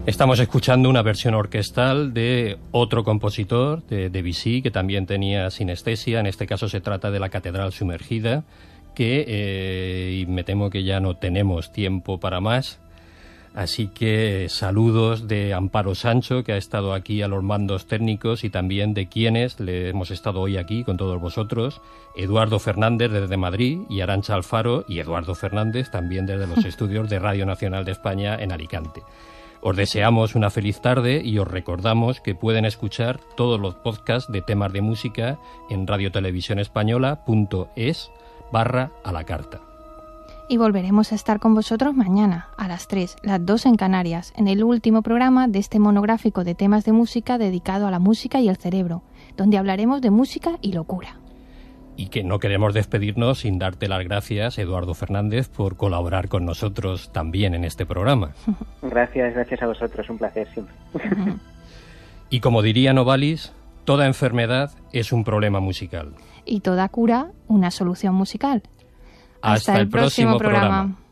Estamos escuchando una versión orquestal de otro compositor, de Debussy, que también tenía sinestesia. En este caso se trata de la Catedral Sumergida, que y me temo que ya no tenemos tiempo para más. Así que saludos de Amparo Sancho, que ha estado aquí a los mandos técnicos, y también de quienes le hemos estado hoy aquí con todos vosotros, Eduardo Fernández desde Madrid y Arantxa Alfaro y Eduardo Fernández también desde los estudios de Radio Nacional de España en Alicante. Os deseamos una feliz tarde y os recordamos que pueden escuchar todos los podcasts de temas de música en radiotelevisiónespañola.es/a la carta. Y volveremos a estar con vosotros mañana, a las 3, las 2 en Canarias, en el último programa de este monográfico de temas de música dedicado a la música y el cerebro, donde hablaremos de música y locura. Y que no queremos despedirnos sin darte las gracias, Eduardo Fernández, por colaborar con nosotros también en este programa. Gracias a vosotros, un placer siempre. Y como diría Novalis, toda enfermedad es un problema musical. Y toda cura, una solución musical. Hasta el próximo programa.